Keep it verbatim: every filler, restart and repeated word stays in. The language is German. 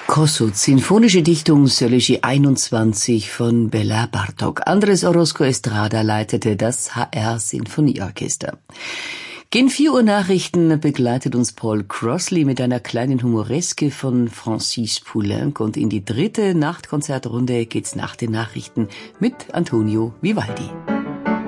Kossuth, sinfonische Dichtung Sölegi einundzwanzig von Bela Bartok. Andres Orozco Estrada leitete das H R Sinfonieorchester. Gegen vier Uhr Nachrichten begleitet uns Paul Crossley mit einer kleinen Humoreske von Francis Poulenc und in die dritte Nachtkonzertrunde geht's nach den Nachrichten mit Antonio Vivaldi.